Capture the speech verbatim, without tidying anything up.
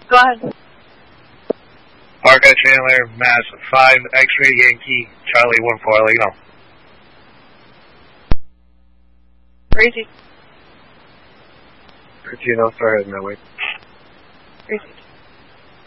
Go ahead. Park at Chandler, Mass. five X-ray Yankee, Charlie one four, let you know. Crazy. thirteen, I'll start heading that way. Crazy.